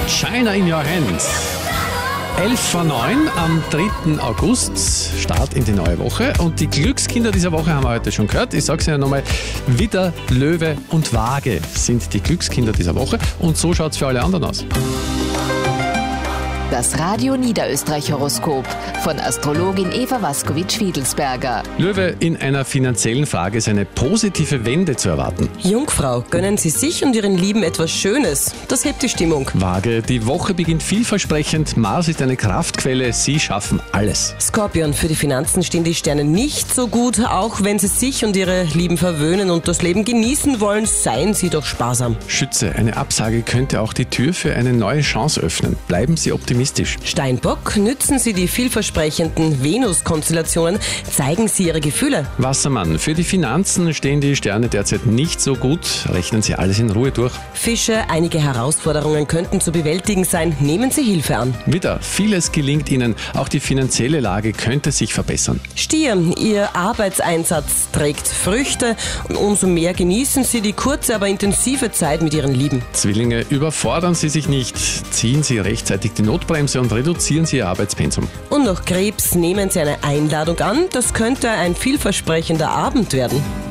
China in your hands. 11 vor 9 am 3. August, Start in die neue Woche. Und die Glückskinder dieser Woche haben wir heute schon gehört. Ich sage es Ihnen nochmal, Widder, Löwe und Waage sind die Glückskinder dieser Woche. Und so schaut es für alle anderen aus. Das Radio Niederösterreich-Horoskop von Astrologin Eva Waskowitsch-Fiedelsberger. Löwe, in einer finanziellen Frage ist eine positive Wende zu erwarten. Jungfrau, gönnen Sie sich und Ihren Lieben etwas Schönes. Das hebt die Stimmung. Waage, die Woche beginnt vielversprechend. Mars ist eine Kraftquelle. Sie schaffen alles. Skorpion, für die Finanzen stehen die Sterne nicht so gut. Auch wenn Sie sich und Ihre Lieben verwöhnen und das Leben genießen wollen, seien Sie doch sparsam. Schütze, eine Absage könnte auch die Tür für eine neue Chance öffnen. Bleiben Sie optimistisch. Steinbock, nützen Sie die vielversprechenden Venus-Konstellationen, zeigen Sie Ihre Gefühle. Wassermann, für die Finanzen stehen die Sterne derzeit nicht so gut. Rechnen Sie alles in Ruhe durch. Fische, einige Herausforderungen könnten zu bewältigen sein. Nehmen Sie Hilfe an. Widder, vieles gelingt Ihnen. Auch die finanzielle Lage könnte sich verbessern. Stier, Ihr Arbeitseinsatz trägt Früchte und umso mehr genießen Sie die kurze, aber intensive Zeit mit Ihren Lieben. Zwillinge, überfordern Sie sich nicht. Ziehen Sie rechtzeitig die Notbremse und reduzieren Sie Ihr Arbeitspensum. Und noch Krebs, nehmen Sie eine Einladung an. Das könnte ein vielversprechender Abend werden.